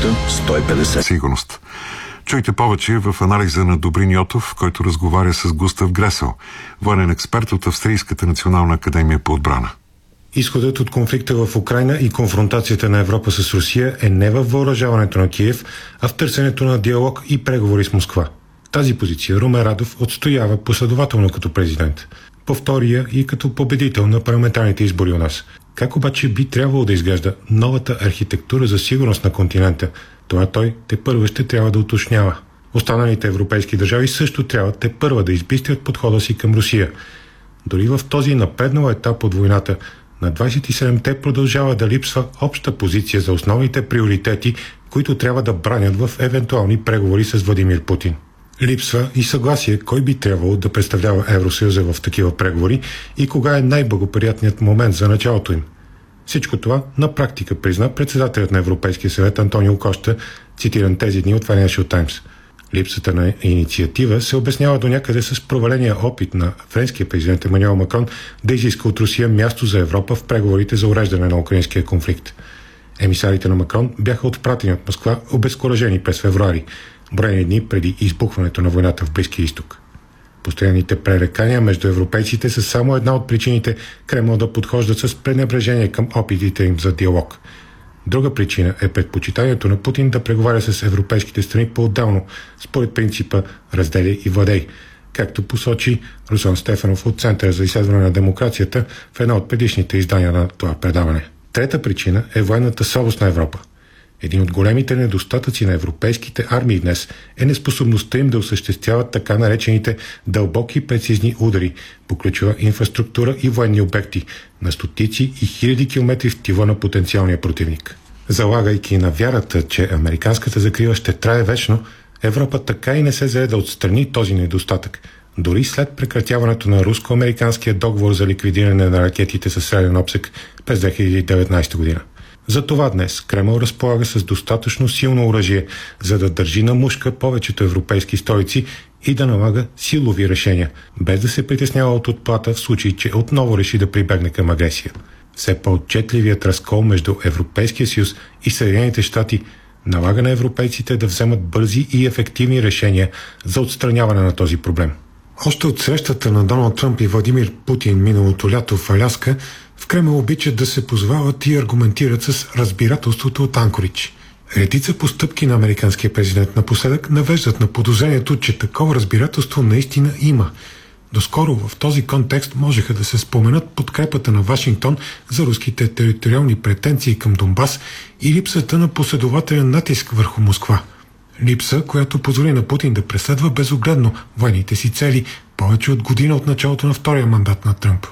150. Сигурност. Чуйте повече в анализа на Добрин Йотов, който разговаря с Густав Гресел, военен експерт от Австрийската национална академия по отбрана. Изходът от конфликта в Украйна и конфронтацията на Европа с Русия е не във въоръжаването на Киев, а в търсенето на диалог и преговори с Москва. Тази позиция Румен Радов отстоява последователно като президент. Повтория и като победител на парламентарните избори у нас. Как обаче би трябвало да изглежда новата архитектура за сигурност на континента? Това той тепърва ще трябва да уточнява. Останалите европейски държави също трябва тепърва да избистрят подхода си към Русия. Дори в този напреднал етап от войната, на 27-те продължава да липсва обща позиция за основните приоритети, които трябва да бранят в евентуални преговори с Владимир Путин. Липсва и съгласие кой би трябвало да представлява Евросъюза в такива преговори и кога е най-благоприятният момент за началото им. Всичко това на практика призна председателят на Европейския съвет Антонио Коста, цитиран тези дни от Financial Times. Липсата на инициатива се обяснява до някъде с проваления опит на френския президент Емануел Макрон да изиска от Русия място за Европа в преговорите за уреждане на украинския конфликт. Емисарите на Макрон бяха отпратени от Москва обезкуражени през февруари, броени дни преди избухването на войната в Близкия изток. Постоянните пререкания между европейците са само една от причините Кремъл да подхождат с пренебрежение към опитите им за диалог. Друга причина е предпочитанието на Путин да преговаря с европейските страни по-отделно, според принципа разделяй и владей, както посочи Руслан Стефанов от Центъра за изследване на демокрацията в една от предишните издания на това предаване. Трета причина е военната слабост на Европа. Един от големите недостатъци на европейските армии днес е неспособността им да осъществяват така наречените дълбоки прецизни удари по ключова инфраструктура и военни обекти на стотици и хиляди километри в тила на потенциалния противник. Залагайки на вярата, че американската закрила ще трае вечно, Европа така и не се зае да отстрани този недостатък, дори след прекратяването на руско-американския договор за ликвидиране на ракетите със среден обсег през 2019 година. Затова днес Кремъл разполага с достатъчно силно оръжие, за да държи на мушка повечето европейски столици и да налага силови решения, без да се притеснява от отплата в случай, че отново реши да прибегне към агресия. Все по-отчетливият разкол между Европейския съюз и Съединените щати налага на европейците да вземат бързи и ефективни решения за отстраняване на този проблем. Още от срещата на Доналд Тръмп и Владимир Путин миналото лято в Аляска, в Кремъл обичат да се позовават и аргументират с разбирателството от Анкоридж. Редица постъпки на американския президент напоследък навеждат на подозрението, че такова разбирателство наистина има. Доскоро в този контекст можеха да се споменат подкрепата на Вашингтон за руските териториални претенции към Донбас и липсата на последователен натиск върху Москва. Липса, която позволи на Путин да преследва безогледно военните си цели повече от година от началото на втория мандат на Тръмп.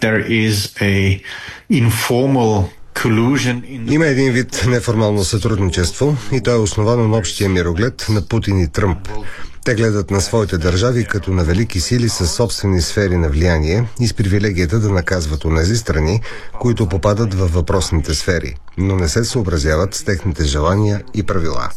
Има един вид неформално сътрудничество и то е основано на общия мироглед на Путин и Тръмп. Те гледат на своите държави като на велики сили със собствени сфери на влияние и с привилегията да наказват онези страни, които попадат във въпросните сфери, но не се съобразяват с техните желания и правила.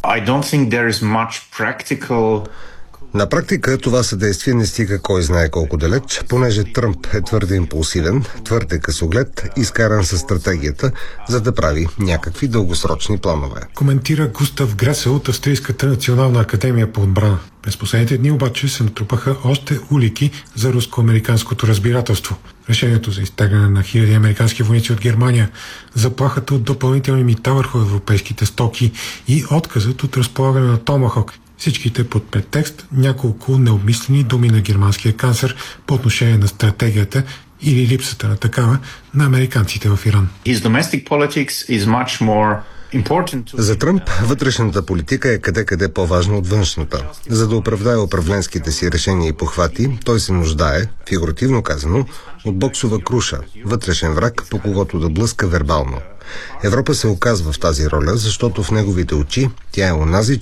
На практика това съдействие не стига кой знае колко далеч, понеже Тръмп е твърде импулсивен, твърде късоглед, изкаран със стратегията, за да прави някакви дългосрочни планове. Коментира Густав Гресел от Австрийската национална академия по отбрана. През последните дни обаче се натрупаха още улики за руско-американското разбирателство. Решението за изтегляне на хиляди американски войници от Германия, заплахата от допълнителни мита върху европейските стоки и отказът от разполагане на Томахок. Всичките под претекст няколко необмислени думи на германския канцлер по отношение на стратегията или липсата на такава на американците в Иран. За Тръмп вътрешната политика е къде-къде по-важна от външната. За да оправдае управленските си решения и похвати, той се нуждае, фигуративно казано, от боксова круша, вътрешен враг, по когото да блъска вербално. Европа се оказва в тази роля, защото в неговите очи тя е онази